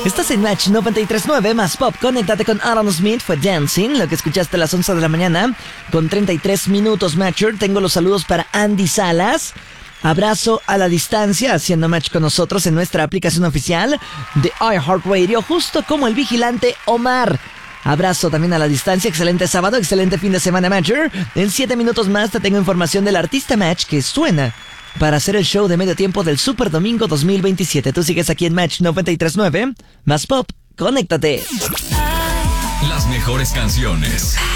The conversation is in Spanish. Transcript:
Estás en Match 93.9 más Pop. Conéctate con Aaron Smith, fue Dancing, lo que escuchaste a las 11 de la mañana, con 33 minutos Matcher. Tengo los saludos para Andy Salas. Abrazo a la distancia, haciendo match con nosotros en nuestra aplicación oficial de iHeartRadio, justo como el vigilante Omar. Abrazo también a la distancia, excelente sábado, excelente fin de semana, Matcher. En 7 minutos más te tengo información del artista Match que suena para hacer el show de medio tiempo del Super Domingo 2027. Tú sigues aquí en Match 93.9, más Pop, conéctate. Las mejores canciones.